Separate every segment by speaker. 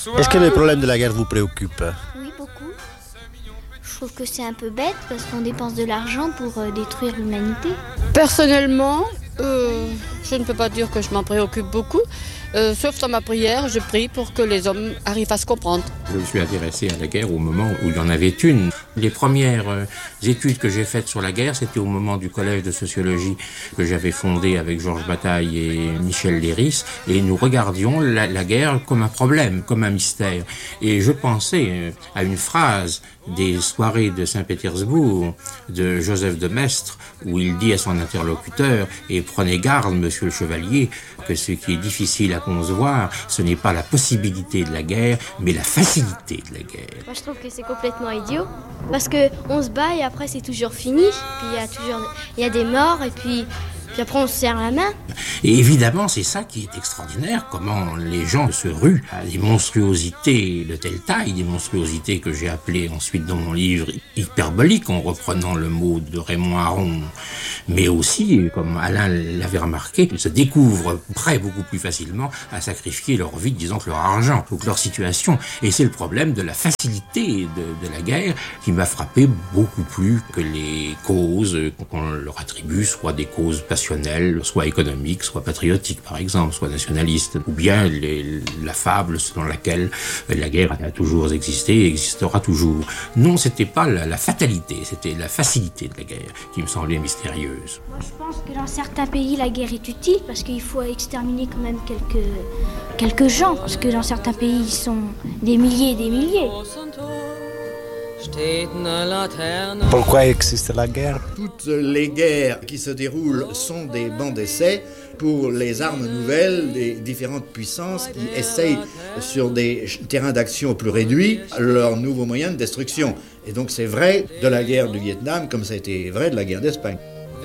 Speaker 1: Est-ce que les problèmes de la guerre vous préoccupent?
Speaker 2: Oui, beaucoup. Je trouve que c'est un peu bête parce qu'on dépense de l'argent pour détruire l'humanité.
Speaker 3: Personnellement, je ne peux pas dire que je m'en préoccupe beaucoup. Sauf dans ma prière, je prie pour que les hommes arrivent à se comprendre.
Speaker 4: Je me suis intéressé à la guerre au moment où il y en avait une. Les premières études que j'ai faites sur la guerre, c'était au moment du collège de sociologie que j'avais fondé avec Georges Bataille et Michel Léris. Et nous regardions la guerre comme un problème, comme un mystère. Et je pensais à une phrase des soirées de Saint-Pétersbourg de Joseph de Maistre, où il dit à son interlocuteur « Et prenez garde, monsieur le chevalier, que ce qui est difficile à concevoir, ce n'est pas la possibilité de la guerre, mais la facilité de la guerre. »
Speaker 2: Moi, je trouve que c'est complètement idiot, parce que on se bat et après c'est toujours fini, puis il y a des morts et puis après on se serre la main.
Speaker 4: Et évidemment, c'est ça qui est extraordinaire, comment les gens se ruent à des monstruosités de telle taille, des monstruosités que j'ai appelées ensuite dans mon livre hyperboliques, en reprenant le mot de Raymond Aron, mais aussi, comme Alain l'avait remarqué, ils se découvrent prêts beaucoup plus facilement à sacrifier leur vie, disons que leur argent, ou que leur situation. Et c'est le problème de la facilité de la guerre qui m'a frappé beaucoup plus que les causes qu'on leur attribue, soit des causes passionnelles, soit économiques, soit patriotiques par exemple, soit nationalistes, ou bien la fable selon laquelle la guerre a toujours existé et existera toujours. Non, c'était pas la fatalité, c'était la facilité de la guerre qui me semblait mystérieuse.
Speaker 2: Moi, je pense que dans certains pays, la guerre est utile parce qu'il faut exterminer quand même quelques gens, parce que dans certains pays, ils sont des milliers et des milliers.
Speaker 1: Pourquoi existe la guerre?
Speaker 5: Toutes les guerres qui se déroulent sont des bancs d'essai pour les armes nouvelles des différentes puissances qui essayent sur des terrains d'action plus réduits leurs nouveaux moyens de destruction. Et donc c'est vrai de la guerre du Vietnam comme ça a été vrai de la guerre d'Espagne.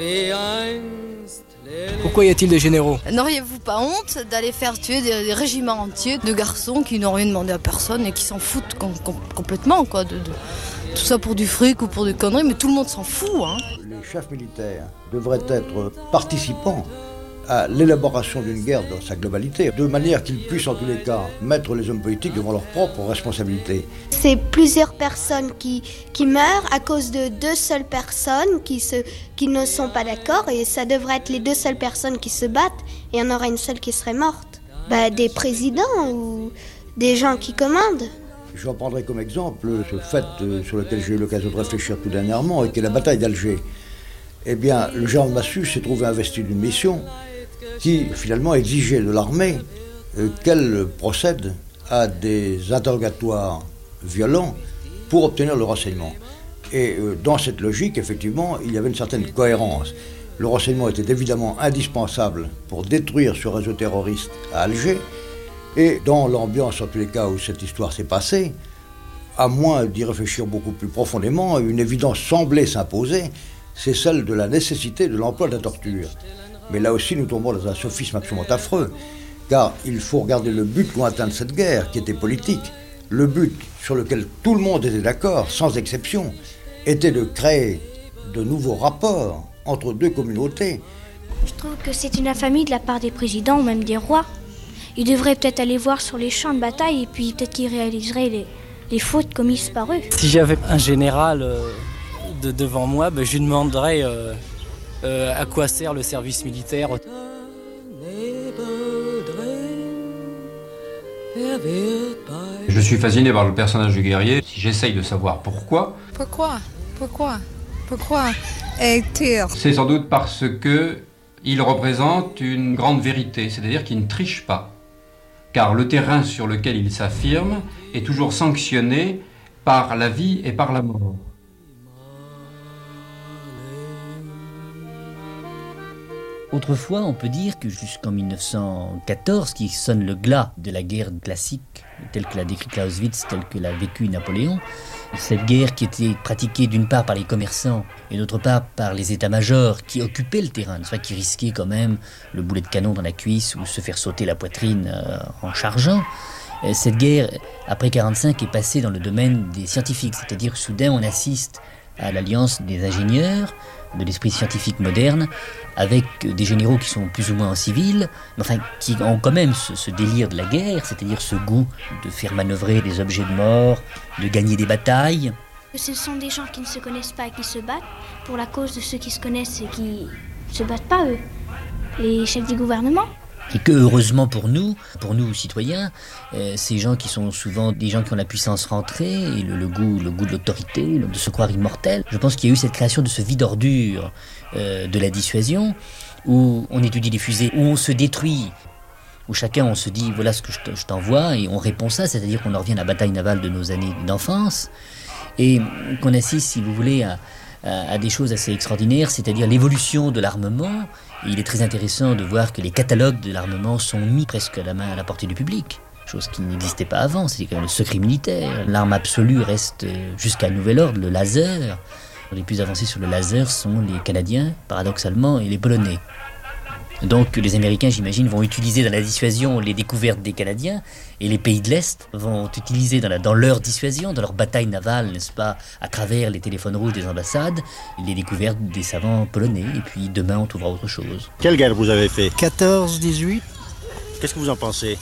Speaker 6: Pourquoi y a-t-il des généraux?
Speaker 3: N'auriez-vous pas honte d'aller faire tuer des régiments entiers de garçons qui n'ont rien demandé à personne et qui s'en foutent complètement, quoi, de tout ça pour du fric ou pour des conneries, mais tout le monde s'en fout, hein.
Speaker 7: Les chefs militaires devraient être participants à l'élaboration d'une guerre dans sa globalité, de manière qu'ils puissent en tous les cas mettre les hommes politiques devant leurs propres responsabilités.
Speaker 2: C'est plusieurs personnes qui meurent à cause de deux seules personnes qui ne sont pas d'accord, et ça devrait être les deux seules personnes qui se battent et il y en aura une seule qui serait morte. Des présidents ou des gens qui commandent.
Speaker 7: Je prendrai comme exemple ce fait sur lequel j'ai eu l'occasion de réfléchir tout dernièrement, et qui est la bataille d'Alger. Eh bien, le général Massu s'est trouvé investi d'une mission qui, finalement, exigeait de l'armée qu'elle procède à des interrogatoires violents pour obtenir le renseignement. Et dans cette logique, effectivement, il y avait une certaine cohérence. Le renseignement était évidemment indispensable pour détruire ce réseau terroriste à Alger. Et dans l'ambiance, en tous les cas, où cette histoire s'est passée, à moins d'y réfléchir beaucoup plus profondément, une évidence semblait s'imposer, c'est celle de la nécessité de l'emploi de la torture. Mais là aussi, nous tombons dans un sophisme absolument affreux, car il faut regarder le but lointain de cette guerre, qui était politique. Le but sur lequel tout le monde était d'accord, sans exception, était de créer de nouveaux rapports entre deux communautés.
Speaker 2: Je trouve que c'est une infamie de la part des présidents ou même des rois. Ils devraient peut-être aller voir sur les champs de bataille et puis peut-être qu'ils réaliseraient les fautes commises par eux.
Speaker 6: Si j'avais un général devant moi, je lui demanderais à quoi sert le service militaire.
Speaker 8: Je suis fasciné par le personnage du guerrier. Si j'essaye de savoir pourquoi...
Speaker 3: Pourquoi est-il?
Speaker 8: C'est sans doute parce que il représente une grande vérité, c'est-à-dire qu'il ne triche pas. Car le terrain sur lequel il s'affirme est toujours sanctionné par la vie et par la mort.
Speaker 9: Autrefois, on peut dire que jusqu'en 1914, qui sonne le glas de la guerre classique, telle que l'a décrit Clausewitz, telle que l'a vécu Napoléon, cette guerre qui était pratiquée d'une part par les commerçants et d'autre part par les états-majors qui occupaient le terrain, soit qui risquaient quand même le boulet de canon dans la cuisse ou se faire sauter la poitrine en chargeant. Cette guerre, après 1945, est passée dans le domaine des scientifiques, c'est-à-dire que soudain on assiste à l'alliance des ingénieurs, de l'esprit scientifique moderne, avec des généraux qui sont plus ou moins en civil, mais enfin qui ont quand même ce délire de la guerre, c'est-à-dire ce goût de faire manœuvrer des objets de mort, de gagner des batailles.
Speaker 10: Ce sont des gens qui ne se connaissent pas et qui se battent pour la cause de ceux qui se connaissent et qui ne se battent pas, eux, les chefs du gouvernement.
Speaker 9: Et que heureusement pour nous citoyens, ces gens qui sont souvent des gens qui ont la puissance rentrée et le goût de l'autorité, de se croire immortel, je pense qu'il y a eu cette création de ce vide ordure de la dissuasion, où on étudie les fusées, où on se détruit, où chacun on se dit voilà ce que je t'envoie et on répond ça, c'est-à-dire qu'on en revient à la bataille navale de nos années d'enfance et qu'on assiste, si vous voulez, à des choses assez extraordinaires, c'est-à-dire l'évolution de l'armement. Et il est très intéressant de voir que les catalogues de l'armement sont mis presque à la portée du public, chose qui n'existait pas avant, c'est quand même le secret militaire. L'arme absolue reste jusqu'à nouvel ordre, le laser. Les plus avancés sur le laser sont les Canadiens, paradoxalement, et les Polonais. Donc les Américains, j'imagine, vont utiliser dans la dissuasion les découvertes des Canadiens, et les pays de l'Est vont utiliser dans leur dissuasion, dans leur bataille navale, n'est-ce pas, à travers les téléphones rouges des ambassades, les découvertes des savants polonais, et puis demain on trouvera autre chose.
Speaker 1: Quelle guerre vous avez fait?
Speaker 11: 14-18.
Speaker 1: Qu'est-ce que vous en pensez?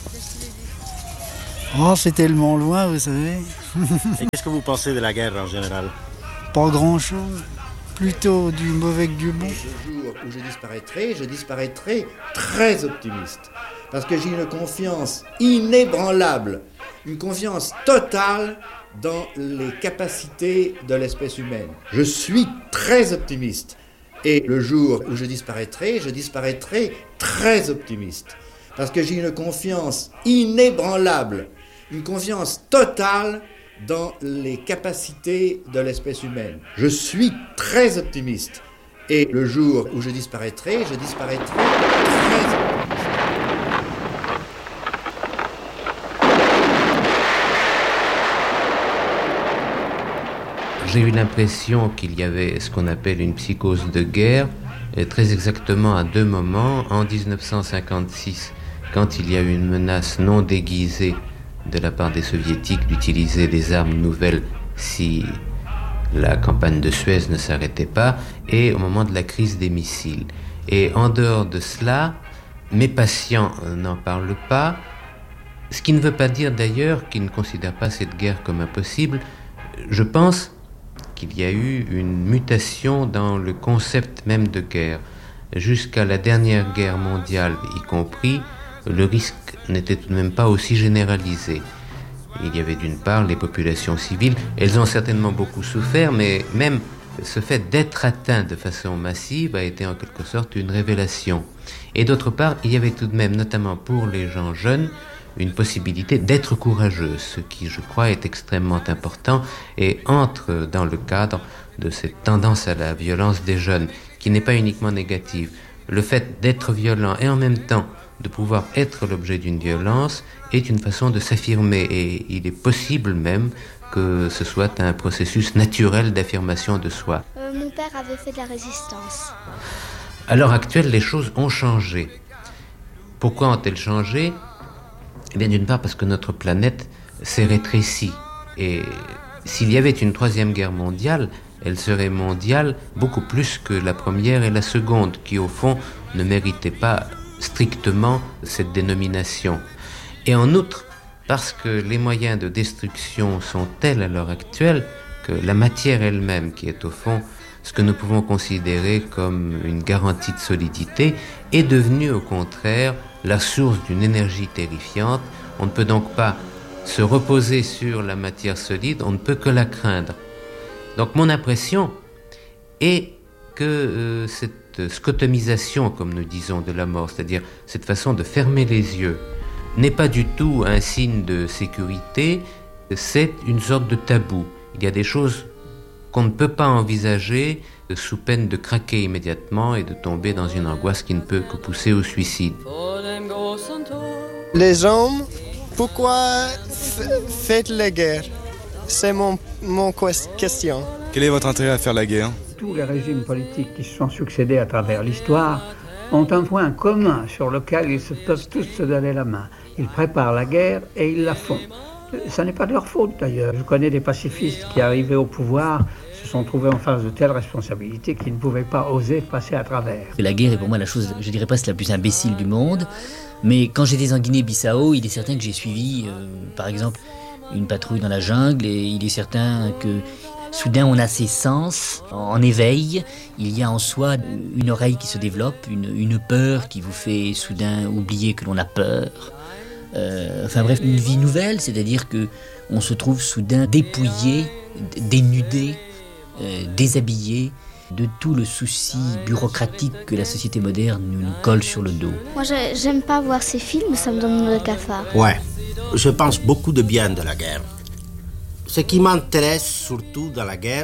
Speaker 11: Oh, c'est tellement loin, vous savez.
Speaker 1: Et qu'est-ce que vous pensez de la guerre en général?
Speaker 11: Pas grand-chose. Plutôt du mauvais que du bon.
Speaker 5: Le jour où je disparaîtrai très optimiste. Parce que j'ai une confiance inébranlable, une confiance totale dans les capacités de l'espèce humaine. Je suis très optimiste. Et le jour où je disparaîtrai très optimiste. Parce que j'ai une confiance inébranlable, une confiance totale dans les capacités de l'espèce humaine. Je suis très optimiste. Et le jour où je disparaîtrai très optimiste.
Speaker 12: J'ai eu l'impression qu'il y avait ce qu'on appelle une psychose de guerre, et très exactement à deux moments. En 1956, quand il y a eu une menace non déguisée de la part des soviétiques d'utiliser des armes nouvelles si la campagne de Suez ne s'arrêtait pas, et au moment de la crise des missiles. Et en dehors de cela, mes patients n'en parlent pas, ce qui ne veut pas dire d'ailleurs qu'ils ne considèrent pas cette guerre comme impossible. Je pense qu'il y a eu une mutation dans le concept même de guerre. Jusqu'à la dernière guerre mondiale y compris, le risque n'était tout de même pas aussi généralisé. Il y avait d'une part les populations civiles, elles ont certainement beaucoup souffert, mais même ce fait d'être atteint de façon massive a été en quelque sorte une révélation. Et d'autre part, il y avait tout de même, notamment pour les gens jeunes, une possibilité d'être courageux, ce qui, je crois, est extrêmement important et entre dans le cadre de cette tendance à la violence des jeunes, qui n'est pas uniquement négative. Le fait d'être violent et en même temps de pouvoir être l'objet d'une violence est une façon de s'affirmer, et il est possible même que ce soit un processus naturel d'affirmation de soi.
Speaker 10: Mon père avait fait de la résistance.
Speaker 12: À l'heure actuelle, les choses ont changé. Pourquoi ont-elles changé ? Eh bien, d'une part parce que notre planète s'est rétrécie, et s'il y avait une troisième guerre mondiale, elle serait mondiale beaucoup plus que la première et la seconde, qui au fond ne méritaient pas strictement cette dénomination. Et en outre, parce que les moyens de destruction sont tels à l'heure actuelle que la matière elle-même, qui est au fond ce que nous pouvons considérer comme une garantie de solidité, est devenue au contraire la source d'une énergie terrifiante. On ne peut donc pas se reposer sur la matière solide, on ne peut que la craindre. Donc mon impression est que cette scotomisation, comme nous disons, de la mort, c'est-à-dire cette façon de fermer les yeux, n'est pas du tout un signe de sécurité, c'est une sorte de tabou. Il y a des choses qu'on ne peut pas envisager sous peine de craquer immédiatement et de tomber dans une angoisse qui ne peut que pousser au suicide.
Speaker 13: Les hommes, pourquoi faites la guerre? C'est mon question.
Speaker 14: Quel est votre intérêt à faire la guerre?
Speaker 15: Tous les régimes politiques qui se sont succédés à travers l'histoire ont un point commun sur lequel ils peuvent tous se donner la main. Ils préparent la guerre et ils la font. Ça n'est pas de leur faute d'ailleurs. Je connais des pacifistes qui, arrivés au pouvoir, se sont trouvés en face de telles responsabilités qu'ils ne pouvaient pas oser passer à travers.
Speaker 9: La guerre est pour moi la chose, je dirais presque la plus imbécile du monde. Mais quand j'étais en Guinée-Bissau, il est certain que j'ai suivi, par exemple, une patrouille dans la jungle, et il est certain que soudain on a ses sens en éveil. Il y a en soi une oreille qui se développe, une peur qui vous fait soudain oublier que l'on a peur. Enfin bref, une vie nouvelle, c'est-à-dire que on se trouve soudain dépouillé, dénudé, déshabillé de tout le souci bureaucratique que la société moderne nous colle sur le dos.
Speaker 10: Moi, j'aime pas voir ces films, ça me donne le cafard.
Speaker 4: Ouais, je pense beaucoup de bien de la guerre. Ce qui m'intéresse surtout dans la guerre,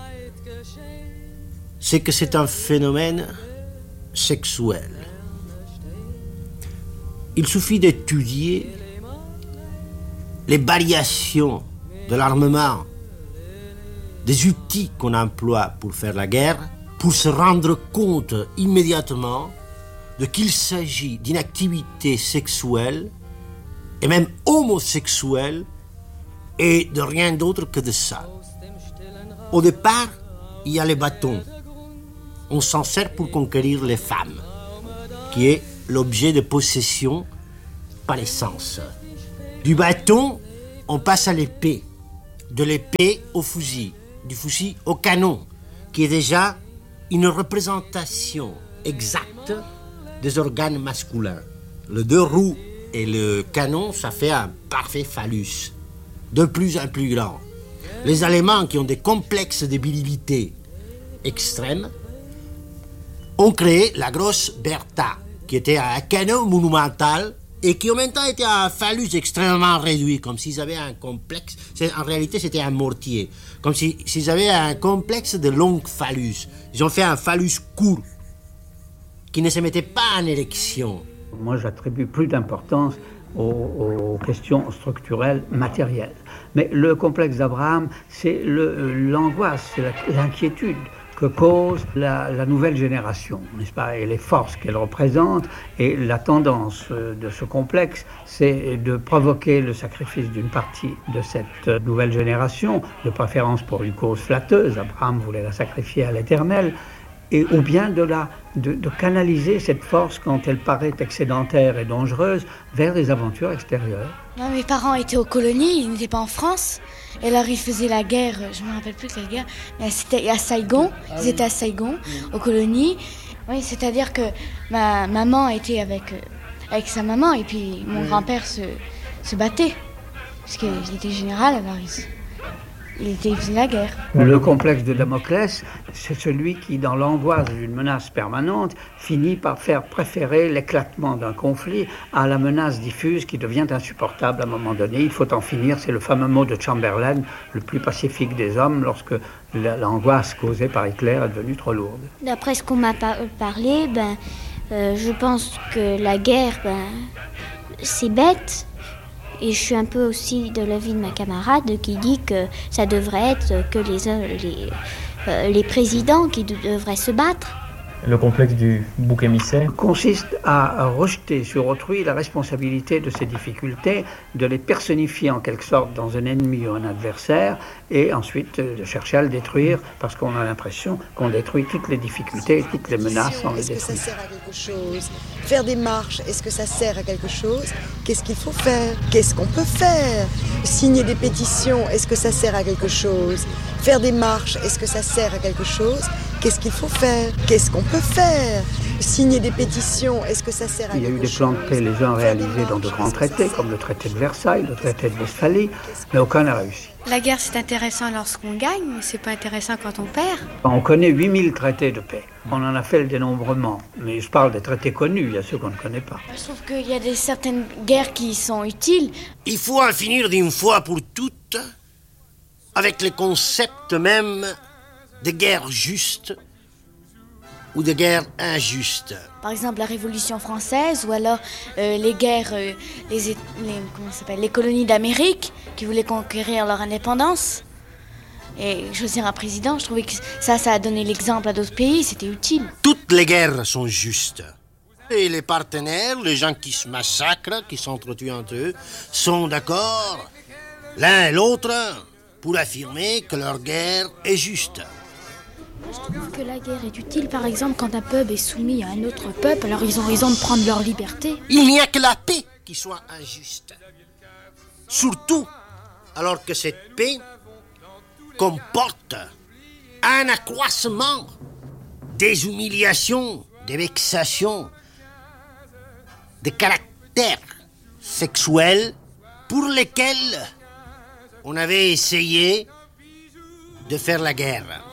Speaker 4: c'est que c'est un phénomène sexuel. Il suffit d'étudier les variations de l'armement, des outils qu'on emploie pour faire la guerre, pour se rendre compte immédiatement de qu'il s'agit d'une activité sexuelle et même homosexuelle et de rien d'autre que de ça. Au départ, il y a les bâtons. On s'en sert pour conquérir les femmes, qui est l'objet de possession par essence. Du bâton, on passe à l'épée. De l'épée au fusil. Du fusil au canon, qui est déjà une représentation exacte des organes masculins. Les deux roues et le canon, ça fait un parfait phallus, de plus en plus grand. Les Allemands, qui ont des complexes de virilité extrêmes, ont créé la grosse Bertha, qui était un canon monumental et qui en même temps était un phallus extrêmement réduit, comme s'ils avaient un complexe. En réalité, c'était un mortier, comme s'ils avaient un complexe de long phallus. Ils ont fait un phallus court, qui ne se mettait pas en érection.
Speaker 15: Moi, j'attribue plus d'importance aux questions structurelles, matérielles. Mais le complexe d'Abraham, c'est l'angoisse, c'est l'inquiétude que cause la nouvelle génération, n'est-ce pas, et les forces qu'elle représente. Et la tendance de ce complexe, c'est de provoquer le sacrifice d'une partie de cette nouvelle génération, de préférence pour une cause flatteuse. Abraham voulait la sacrifier à l'Éternel, ou bien de canaliser cette force, quand elle paraît excédentaire et dangereuse, vers des aventures extérieures.
Speaker 10: Moi, mes parents étaient aux colonies, ils n'étaient pas en France. Et alors ils faisaient la guerre, je ne me rappelle plus quelle guerre, mais c'était à Saigon, ils étaient à Saigon, aux colonies. Oui, c'est-à-dire que ma maman était avec sa maman, et puis mon grand-père se battait, parce qu'il était général, alors il faisait la guerre.
Speaker 15: Le complexe de Damoclès, c'est celui qui, dans l'angoisse d'une menace permanente, finit par faire préférer l'éclatement d'un conflit à la menace diffuse qui devient insupportable à un moment donné. Il faut en finir, c'est le fameux mot de Chamberlain, le plus pacifique des hommes, lorsque l'angoisse causée par Hitler est devenue trop lourde.
Speaker 10: D'après ce qu'on m'a parlé, je pense que la guerre, c'est bête. Et je suis un peu aussi de l'avis de ma camarade qui dit que ça devrait être que les présidents qui devraient se battre.
Speaker 16: Le complexe du bouc émissaire
Speaker 15: consiste à rejeter sur autrui la responsabilité de ces difficultés, de les personnifier en quelque sorte dans un ennemi ou un adversaire, et ensuite de chercher à le détruire, parce qu'on a l'impression qu'on détruit toutes les difficultés et toutes les menaces en les détruisant.
Speaker 17: Est-ce que ça sert à quelque chose ? Faire des marches, est-ce que ça sert à quelque chose ? Qu'est-ce qu'il faut faire ? Qu'est-ce qu'on peut faire ? Signer des pétitions, est-ce que ça sert à quelque chose ? Faire des marches, est-ce que ça sert à quelque chose ? Qu'est-ce qu'il faut faire ? Qu'est-ce qu'on peut faire ? Signer des pétitions, est-ce que ça sert à quelque chose ?
Speaker 15: Il y a eu des plans de paix les uns réalisés dans de grands traités, comme le traité de Versailles, le traité de Westphalie, mais aucun n'a réussi.
Speaker 18: La guerre, c'est intéressant lorsqu'on gagne, mais c'est pas intéressant quand on perd.
Speaker 15: On connaît 8000 traités de paix. On en a fait le dénombrement. Mais je parle des traités connus, il y a ceux qu'on ne connaît pas.
Speaker 10: Je trouve qu'il y a certaines guerres qui sont utiles.
Speaker 4: Il faut en finir d'une fois pour toutes avec le concept même de guerre juste ou de guerre injuste.
Speaker 10: Par exemple, la Révolution française, ou alors les guerres, les colonies d'Amérique qui voulaient conquérir leur indépendance et choisir un président. Je trouvais que ça a donné l'exemple à d'autres pays, c'était utile.
Speaker 4: Toutes les guerres sont justes. Et les partenaires, les gens qui se massacrent, qui s'entretuent entre eux, sont d'accord
Speaker 19: l'un et l'autre pour affirmer que leur guerre est juste.
Speaker 20: Je trouve que la guerre est utile, par exemple, quand un peuple est soumis à un autre peuple, alors ils ont raison de prendre leur liberté.
Speaker 19: Il n'y a que la paix qui soit injuste. Surtout alors que cette paix comporte un accroissement des humiliations, des vexations, des caractères sexuels pour lesquels on avait essayé de faire la guerre.